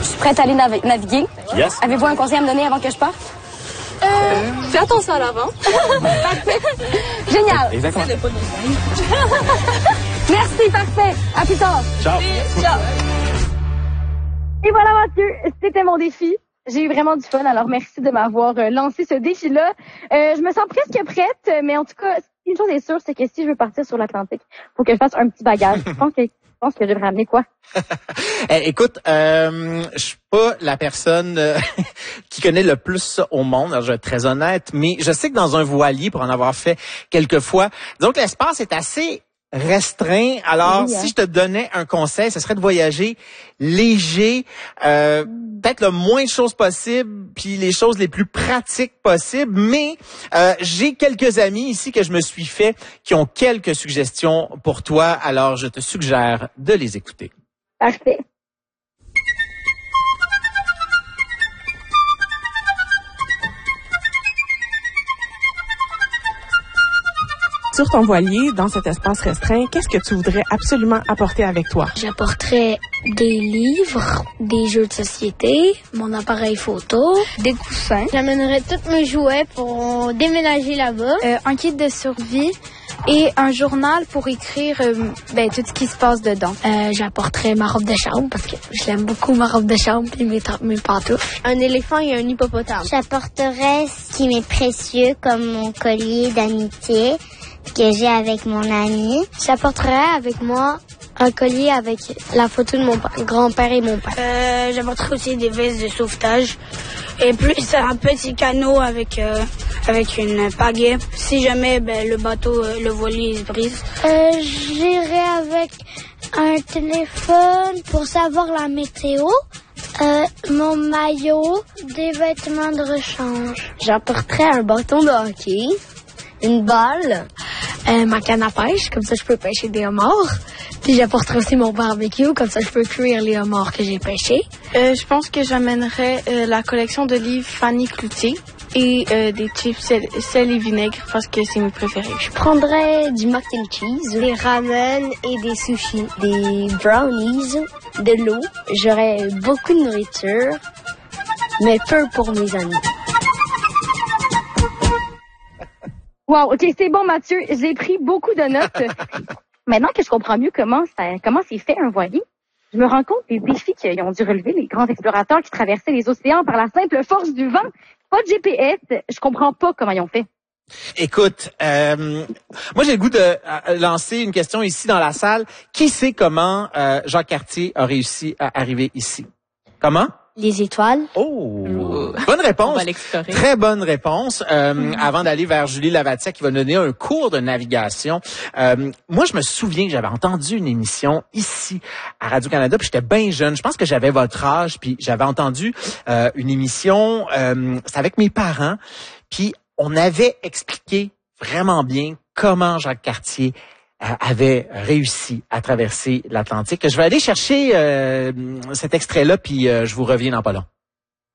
Je suis prête à aller naviguer. Yes. Avez-vous un conseil à me donner avant que je parte? Fais attention à l'avant. Parfait. Génial. Exactement. Merci, parfait. À plus tard. Ciao. Ciao. Et voilà, Mathieu, c'était mon défi. J'ai eu vraiment du fun, alors merci de m'avoir lancé ce défi-là. Je me sens presque prête, mais en tout cas, une chose est sûre, c'est que si je veux partir sur l'Atlantique, faut que je fasse un petit bagage. Je pense que je vais ramener quoi? Écoute, je suis pas la personne qui connaît le plus ça au monde, alors je vais être très honnête, mais je sais que dans un voilier, pour en avoir fait quelques fois, donc l'espace est assez restreint. Alors, oui, hein. si je te donnais un conseil, ce serait de voyager léger, peut-être le moins de choses possible, puis les choses les plus pratiques possibles. Mais j'ai quelques amis ici que je me suis fait qui ont quelques suggestions pour toi. Alors, je te suggère de les écouter. Parfait. Sur ton voilier, dans cet espace restreint, qu'est-ce que tu voudrais absolument apporter avec toi? J'apporterais des livres, des jeux de société, mon appareil photo, des coussins. J'amènerais tous mes jouets pour déménager là-bas. Un kit de survie et un journal pour écrire tout ce qui se passe dedans. J'apporterais ma robe de chambre parce que je l'aime beaucoup, ma robe de chambre et mes pantoufles. Un éléphant et un hippopotame. J'apporterais ce qui m'est précieux comme mon collier d'amitié que j'ai avec mon ami. J'apporterais avec moi un collier avec la photo de mon grand-père et mon père. J'apporterai aussi des vestes de sauvetage et plus un petit canot avec une pagaie si jamais le bateau, le voilier se brise. J'irai avec un téléphone pour savoir la météo. Mon maillot, des vêtements de rechange. J'apporterai un bâton de hockey, une balle, ma canne à pêche, comme ça je peux pêcher des homards. Puis j'apporterai aussi mon barbecue, comme ça je peux cuire les homards que j'ai pêchés. Je pense que j'amènerais la collection de livres Fanny Cloutier et des chips sel et vinaigre parce que c'est mes préférés. Je prendrais du mac and cheese, des ramen et des sushis, des brownies, de l'eau. J'aurais beaucoup de nourriture, mais peu pour mes amis. Wow, OK, c'est bon, Mathieu. J'ai pris beaucoup de notes. Maintenant que je comprends mieux comment c'est fait un voilier, je me rends compte des défis qu'ils ont dû relever les grands explorateurs qui traversaient les océans par la simple force du vent. Pas de GPS, je comprends pas comment ils ont fait. Écoute, moi j'ai le goût de lancer une question ici dans la salle. Qui sait comment Jacques Cartier a réussi à arriver ici? Comment? Les étoiles. Oh! Bonne réponse. On va l'explorer. Très bonne réponse. Avant d'aller vers Julie Lavatière qui va donner un cours de navigation. Moi, je me souviens que j'avais entendu une émission ici à Radio-Canada, puis j'étais bien jeune. Je pense que j'avais votre âge, puis j'avais entendu une émission, c'était avec mes parents, puis on avait expliqué vraiment bien comment Jacques Cartier avait réussi à traverser l'Atlantique. Je vais aller chercher cet extrait-là, puis je vous reviens dans pas long.